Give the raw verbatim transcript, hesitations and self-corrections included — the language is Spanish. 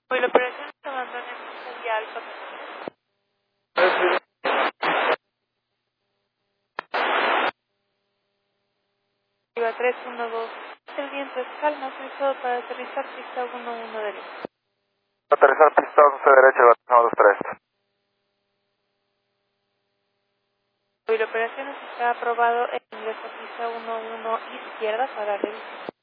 Hoy la operación se abandona en vía Alfa. Iba tres uno dos. El viento es calma, autorizado para aterrizar pista uno uno derecha. Aterrizar pista once derecha, uno dos tres. Hoy la operación está aprobado en ingreso a pista uno uno izquierda para revisión.